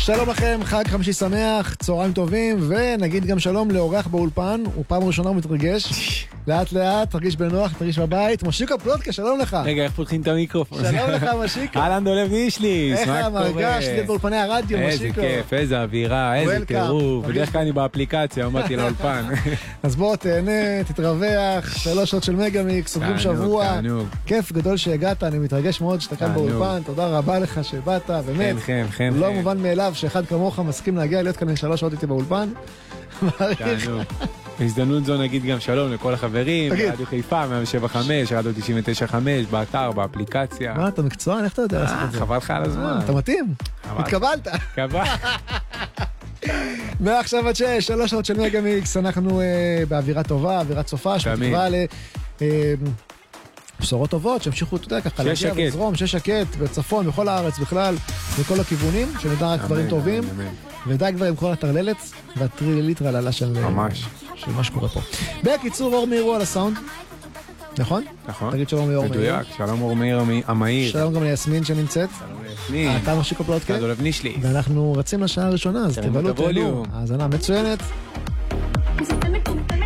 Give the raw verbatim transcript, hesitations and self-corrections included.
שלום לכם, חג חמישי שמח, צהריים טובים, ונגיד גם שלום לאורח באולפן, הוא פעם ראשונה מתרגש, לאט לאט, תרגיש בנוח, תרגיש בבית, משיקו פלוטקה, שלום לך. רגע, איך פותחים את המיקרופון? שלום לך, משיקו. אהלן דולב נישליס, איך המרגש, לי באולפני הרדיו, משיקו. איזה כיף, איזה אווירה, איזה טירוף, בדרך כלל אני באפליקציה, עמדתי לאולפן. אז בוא, תהנה, תתרווח, שלוש שעות של מגה-מיקס, סוגרים שבוע, כיף גדול שהגעת, אני מתרגש מאוד שאתה כאן באולפן, תודה רבה לך שבאת, באמת, לא מובן מאליו שאחד כמוך מסכים להגיע להיות כאן שלוש שעות איתי באולפן. בהזדמנות זו נגיד גם שלום לכל החברים, רדיו חיפה, מאה שבע חמש, רדיו תשעים ותשע חמש, באתר, באפליקציה. מה, אתה מקצוען? איך אתה יודע לעשות את זה? חבל לך על הזמן. אתה מתאים? התקבלת. קבל. מעכשיו עד שש, שלוש שעות של מגה מיקס, אנחנו באווירה טובה, אווירת סופה, שבתקווה לבשורות טובות, שהמשיכו, אתה יודע, ככה להגיע ולזרום, שש שקט, בצפון, בכל הארץ בכלל, בכל הכיוונים, שנדע רק דברים טובים, ודאי כבר עם כל הטרללת, והטרילילית רללה של מה שקורה פה. בקיצור, אור מאירו על הסאונד, נכון? נכון. תגיד שלום לאור מאיר. מדויק, שלום אור מאיר המהיר. שלום גם ליסמין שנמצאת. שלום ליסמין. אתה משיקו פלוטקה. דולב נישליס. ואנחנו רצים לשעה הראשונה, אז תבלו, תבלו. האזנה מצוינת.